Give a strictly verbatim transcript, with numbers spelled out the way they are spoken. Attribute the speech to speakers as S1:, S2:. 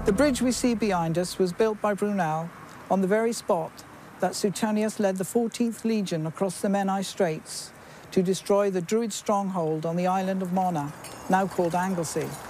S1: The bridge we see behind us was built by Brunel on the very spot that Suetonius led the fourteenth Legion across the Menai Straits to destroy the Druid stronghold on the island of Mona, now called Anglesey.